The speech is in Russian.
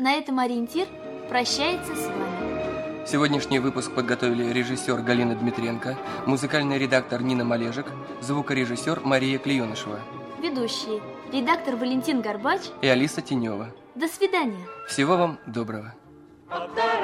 на этом «Ориентир» прощается с вами. Сегодняшний выпуск подготовили режиссер Галина Дмитренко, музыкальный редактор Нина Малежик, звукорежиссер Мария Клеенышева. Ведущие: редактор Валентин Горбач и Алиса Тенева. До свидания. Всего вам доброго.